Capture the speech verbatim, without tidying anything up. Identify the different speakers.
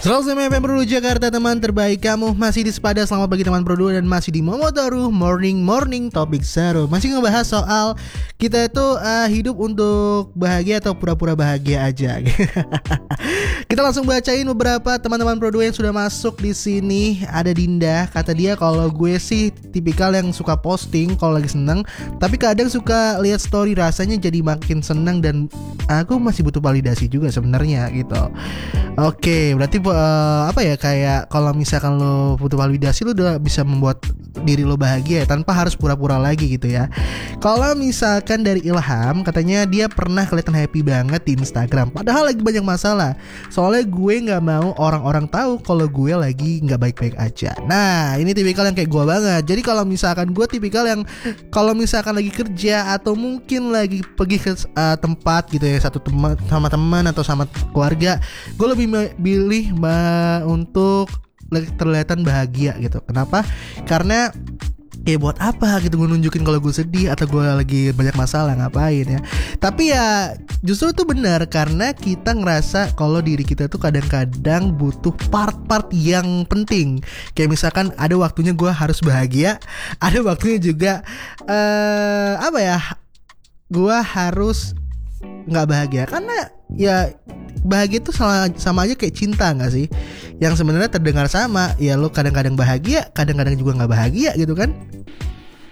Speaker 1: seratus enam F M Produk Jakarta, teman terbaik kamu. Masih di Sepada, selamat pagi teman Produk. Dan masih di Momotaru Morning Morning Topik Seru. Masih ngebahas soal kita itu uh, hidup untuk bahagia atau pura-pura bahagia aja. Kita langsung bacain beberapa teman-teman Produk yang sudah masuk di sini. Ada Dinda, kata dia kalau gue sih tipikal yang suka posting kalau lagi seneng, tapi kadang suka lihat story rasanya jadi makin seneng dan aku masih butuh validasi juga sebenarnya gitu. Oke, berarti uh, apa ya, kayak kalau misalkan lo butuh validasi, lo udah bisa membuat diri lo bahagia ya, tanpa harus pura-pura lagi gitu ya. Kalau misalkan dari Ilham, katanya dia pernah kelihatan happy banget di Instagram padahal lagi banyak masalah. Soalnya gue gak mau orang-orang tahu kalau gue lagi gak baik-baik aja. Nah, ini tipikal yang kayak gue banget. Jadi kalau misalkan gue tipikal yang kalau misalkan lagi kerja atau mungkin lagi pergi ke uh, tempat gitu ya, satu teman sama teman atau sama keluarga, gue lebih pilih mbak untuk terlihatan bahagia gitu. Kenapa? Karena ya buat apa gitu gue nunjukin kalau gue sedih atau gue lagi banyak masalah, ngapain ya. Tapi ya justru itu benar, karena kita ngerasa kalau diri kita tuh kadang-kadang butuh part-part yang penting. Kayak misalkan ada waktunya gue harus bahagia, ada waktunya juga uh, apa ya, gue harus nggak bahagia. Karena ya bahagia itu sama, sama aja kayak cinta gak sih? Yang sebenarnya terdengar sama. Ya lo kadang-kadang bahagia, kadang-kadang juga gak bahagia gitu kan.